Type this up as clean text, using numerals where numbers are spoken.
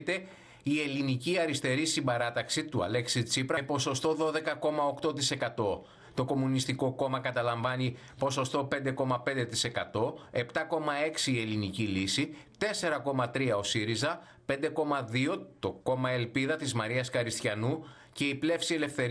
η ελληνική αριστερή συμπαράταξη του Αλέξη Τσίπρα με ποσοστό 12,8%. Το Κομμουνιστικό Κόμμα καταλαμβάνει ποσοστό 5,5%, 7,6% η Ελληνική Λύση, 4,3% ο ΣΥΡΙΖΑ, 5,2% το Κόμμα Ελπίδα της Μαρίας Καριστιανού και η Πλεύση Ελευθερίας